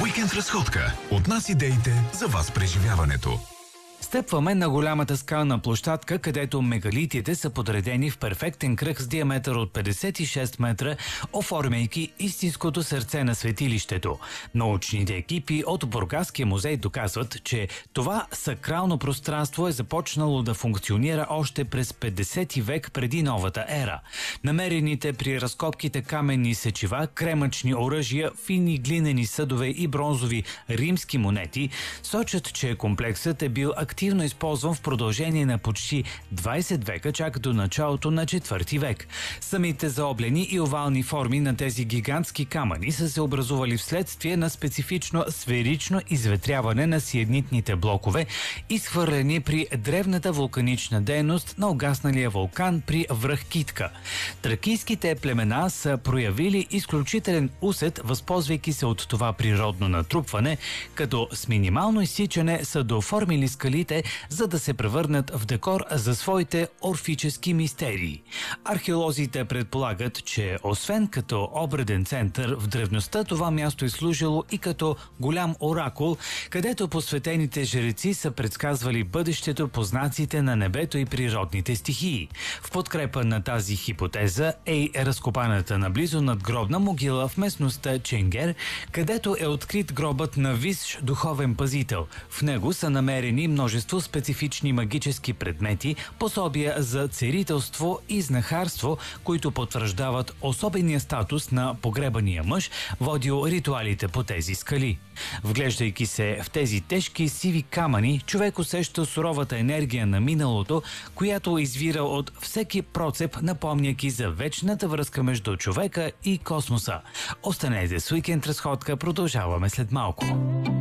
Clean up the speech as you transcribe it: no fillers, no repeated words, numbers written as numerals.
Уикенд разходка. От нас идеите за вас преживяването. Стъпваме на голямата скална площадка, където мегалитите са подредени в перфектен кръг с диаметър от 56 метра, оформяйки истинското сърце на светилището. Научните екипи от Бургаския музей доказват, че това сакрално пространство е започнало да функционира още през 50 век преди новата ера. Намерените при разкопките каменни сечива, кремъчни оръжия, фини глинени съдове и бронзови римски монети сочат, че комплексът е бил активно използван в продължение на почти 20 века, чак до началото на 4 век. Самите заоблени и овални форми на тези гигантски камъни са се образували вследствие на специфично сферично изветряване на сиенитните блокове, изхвърлени при древната вулканична дейност на угасналия вулкан при връх Китка. Тракийските племена са проявили изключителен усет, възползвайки се от това природно натрупване, като с минимално изсичане са дооформили скалите, за да се превърнат в декор за своите орфически мистерии. Археолозите предполагат, че освен като обреден център, в древността това място е служило и като голям оракул, където посветените жреци са предсказвали бъдещето по знаците на небето и природните стихии. В подкрепа на тази хипотеза е разкопаната наблизо надгробна могила в местността Ченгер, където е открит гробът на висш духовен пазител. В него са намерени множество специфични магически предмети, пособия за целителство и знахарство, които потвърждават особения статус на погребания мъж, водил ритуалите по тези скали. Вглеждайки се в тези тежки сиви камъни, човек усеща суровата енергия на миналото, която извира от всеки процеп, напомняйки за вечната връзка между човека и космоса. Останете с Уикенд разходка, продължаваме след малко.